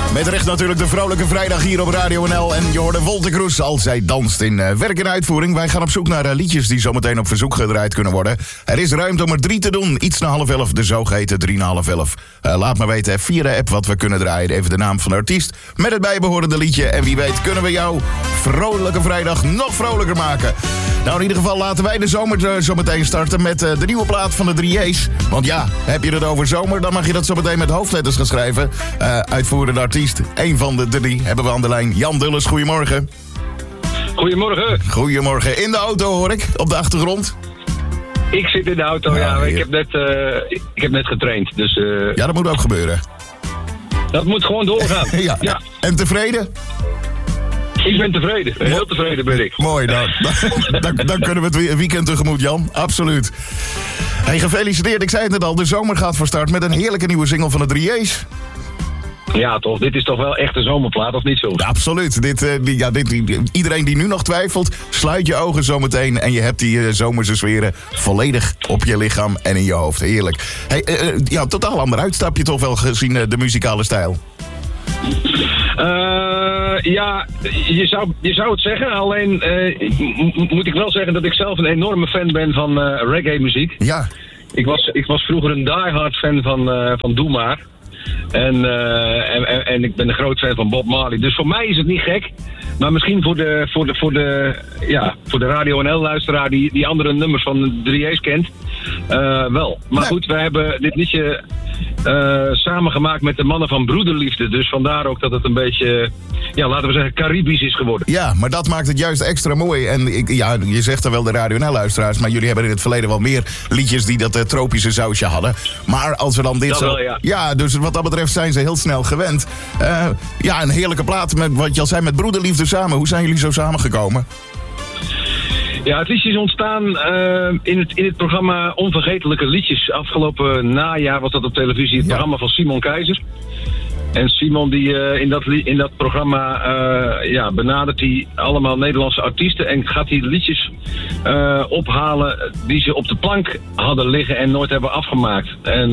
Met recht natuurlijk de vrolijke vrijdag hier op Radio NL. En je hoorde Wolter Kroes als zij danst in werk en uitvoering. Wij gaan op zoek naar liedjes die zometeen op verzoek gedraaid kunnen worden. Er is ruimte om er 3 te doen. Iets na 10:30, de zogeheten 3 na 11:30. Laat maar weten via de app wat we kunnen draaien. Even de naam van de artiest met het bijbehorende liedje. En wie weet kunnen we jouw vrolijke vrijdag nog vrolijker maken. Nou, in ieder geval laten wij de zomer zometeen starten met de nieuwe plaat van de 3J's. Want ja, heb je het over zomer, dan mag je dat zometeen met hoofdletters gaan schrijven. Uitvoerende artiest, één van de 3, hebben we aan de lijn. Jan Dulles, goedemorgen. Goedemorgen. Goedemorgen. In de auto hoor ik, op de achtergrond. Ik zit in de auto, ja. Ik heb net getraind, dus... Ja, dat moet ook gebeuren. Dat moet gewoon doorgaan. Ja. En tevreden? Ik ben tevreden. Heel tevreden ben ik. Mooi, dan kunnen we het weekend tegemoet, Jan. Absoluut. Hey, gefeliciteerd. Ik zei het net al, de zomer gaat van start met een heerlijke nieuwe single van de 3J's. Ja, toch. Dit is toch wel echt een zomerplaat, of niet zo? Ja, absoluut. Iedereen die nu nog twijfelt, sluit je ogen zometeen en je hebt die zomerse sferen volledig op je lichaam en in je hoofd. Heerlijk. Hey, totaal ander uitstapje toch wel gezien de muzikale stijl. Ja, je zou het zeggen. Alleen moet ik wel zeggen dat ik zelf een enorme fan ben van reggae muziek. Ja. Ik was vroeger een diehard fan van Doe Maar. En ik ben een groot fan van Bob Marley. Dus voor mij is het niet gek. Maar misschien voor de Radio NL-luisteraar die andere nummers van de 3J's kent, wel. Maar goed, wij hebben dit liedje samengemaakt met de mannen van Broederliefde. Dus vandaar ook dat het een beetje, laten we zeggen, Caribisch is geworden. Ja, maar dat maakt het juist extra mooi. En je zegt er wel de Radio NL-luisteraars, maar jullie hebben in het verleden wel meer liedjes die dat tropische sausje hadden. Maar als we dan dit zo... Wel, ja, dus wat dat betreft zijn ze heel snel gewend. Een heerlijke plaat met wat je al zei, met Broederliefde samen. Hoe zijn jullie zo samengekomen? Ja, het liedje is ontstaan in het programma Onvergetelijke Liedjes. Afgelopen najaar was dat op televisie, het programma van Simon Keizer. En Simon die in dat programma benadert hij allemaal Nederlandse artiesten en gaat die liedjes ophalen die ze op de plank hadden liggen en nooit hebben afgemaakt.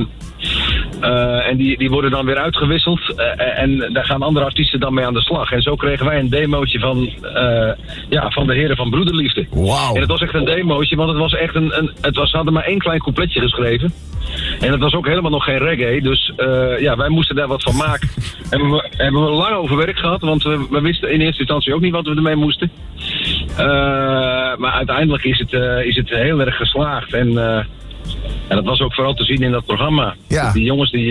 En die worden dan weer uitgewisseld en daar gaan andere artiesten dan mee aan de slag. En zo kregen wij een demootje van de heren van Broederliefde. Wow. En het was echt een demootje, want het was echt ze hadden maar 1 klein coupletje geschreven. En het was ook helemaal nog geen reggae, dus wij moesten daar wat van maken. Hebben we lang over werk gehad, want we wisten in eerste instantie ook niet wat we ermee moesten. Maar uiteindelijk is het heel erg geslaagd. En dat was ook vooral te zien in dat programma. Ja. Die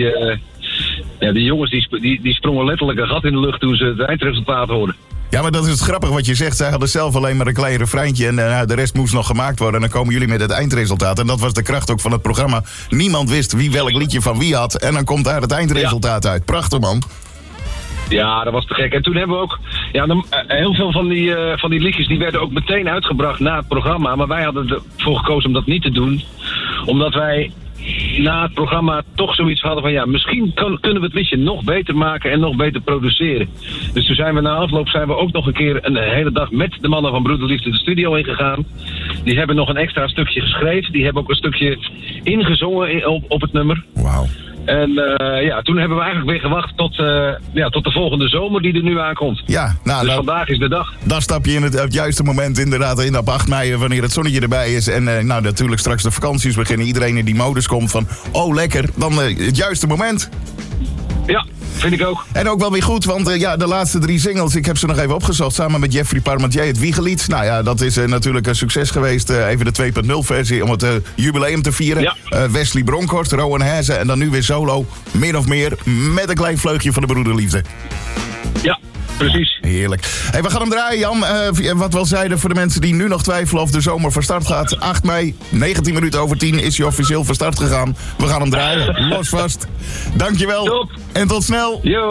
jongens die sprongen letterlijk een gat in de lucht toen ze het eindresultaat hoorden. Ja, maar dat is het grappig wat je zegt. Zij hadden zelf alleen maar een klein refreintje en de rest moest nog gemaakt worden. En dan komen jullie met het eindresultaat. En dat was de kracht ook van het programma. Niemand wist wie welk liedje van wie had. En dan komt daar het eindresultaat uit. Prachtig, man. Ja, dat was te gek. En toen hebben we ook... heel veel van die liedjes die werden ook meteen uitgebracht na het programma. Maar wij hadden ervoor gekozen om dat niet te doen. Omdat wij na het programma toch zoiets hadden van... misschien kunnen we het liedje nog beter maken en nog beter produceren. Dus toen zijn we na afloop ook nog een keer een hele dag met de mannen van Broederliefde de studio ingegaan. Die hebben nog een extra stukje geschreven. Die hebben ook een stukje ingezongen op het nummer. Wauw. En toen hebben we eigenlijk weer gewacht tot de volgende zomer die er nu aankomt. Ja, dus vandaag is de dag. Dan stap je in het juiste moment inderdaad in op 8 mei wanneer het zonnetje erbij is. En natuurlijk straks de vakanties beginnen. Iedereen in die modus komt van, oh lekker, dan het juiste moment. Ja, vind ik ook. En ook wel weer goed, want de laatste 3 singles, ik heb ze nog even opgezocht, samen met Jeffrey Parmentier, het Wiegelied. Nou ja, dat is natuurlijk een succes geweest. Even de 2.0 versie om het jubileum te vieren. Ja. Wesley Bronkhorst, Rowan Heze en dan nu weer solo, min of meer, met een klein vleugje van de Broederliefde. Ja, precies. Heerlijk. Hey, we gaan hem draaien, Jan. Wat we al zeiden voor de mensen die nu nog twijfelen of de zomer van start gaat. 8 mei, 19 minuten over 10 is hij officieel van start gegaan. We gaan hem draaien, los vast. Dankjewel. Top. En tot snel. Yo.